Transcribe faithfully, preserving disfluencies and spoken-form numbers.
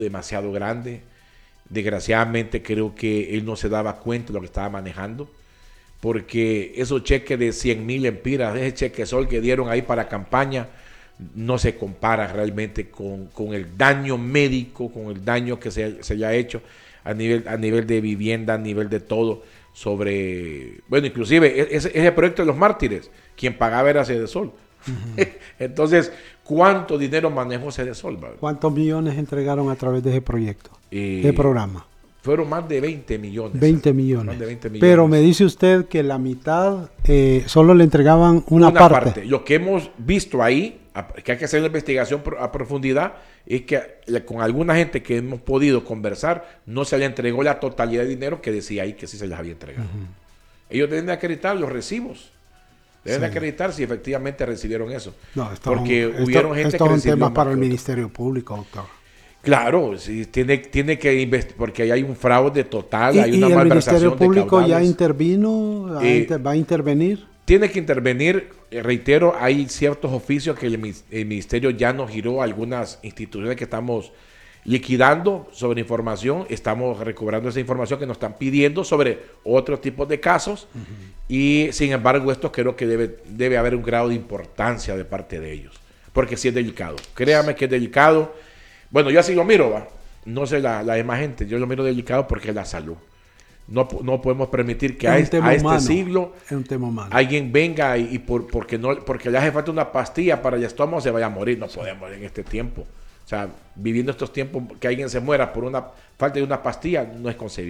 demasiado grande. Desgraciadamente creo que él no se daba cuenta de lo que estaba manejando, porque esos cheques de cien mil empiras, ese cheque sol que dieron ahí para campaña, no se compara realmente con, con el daño médico, con el daño que se, se haya hecho a nivel, a nivel de vivienda, a nivel de todo, sobre, bueno, inclusive ese, ese proyecto de los mártires, quien pagaba era Cedesol. Uh-huh. Entonces, ¿cuánto dinero manejó Cedesol? ¿Cuántos millones entregaron a través de ese proyecto, eh, de programa? Fueron más de veinte millones. veinte millones. Más de veinte millones. Pero me dice usted que la mitad eh, solo le entregaban una, una parte. parte. Lo que hemos visto ahí, que hay que hacer una investigación a profundidad, es que con alguna gente que hemos podido conversar, no se le entregó la totalidad de dinero que decía ahí que sí se les había entregado. Uh-huh. Ellos deben de acreditar los recibos. Deben sí. de acreditar si efectivamente recibieron eso. No, esto Porque esto, hubieron gente esto que es un tema para el otro. Ministerio Público, doctor. Claro, sí, tiene, tiene que investigar, porque ahí hay un fraude total, ¿Y, hay una y el malversación Ministerio Público de ya intervino? Eh, inter, ¿Va a intervenir? Tiene que intervenir, eh, reitero, hay ciertos oficios que el, el Ministerio ya nos giró a algunas instituciones que estamos liquidando sobre información, estamos recobrando esa información que nos están pidiendo sobre otros tipos de casos, uh-huh. y sin embargo esto creo que debe, debe haber un grado de importancia de parte de ellos, porque sí es delicado, créame que es delicado. Bueno, yo así lo miro, ¿va? No sé la, la demás gente, yo lo miro delicado porque es la salud. No, no podemos permitir que a, es, a este siglo alguien venga y, y por, porque, no, porque le hace falta una pastilla para el estómago se vaya a morir. No podemos en este tiempo. O sea, viviendo estos tiempos que alguien se muera por una falta de una pastilla no es concebible.